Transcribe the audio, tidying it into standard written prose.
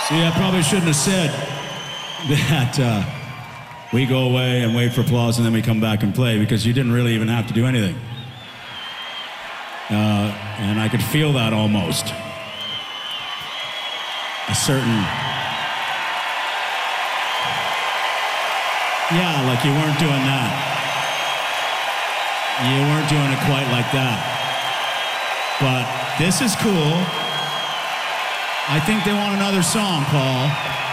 See, I probably shouldn't have said that we go away and wait for applause and then we come back and play, because you didn't really even have to do anything. And I could feel that almost. A certain... Yeah, like you weren't doing that. You weren't doing it quite like that. But this is cool. I think they want another song, Paul.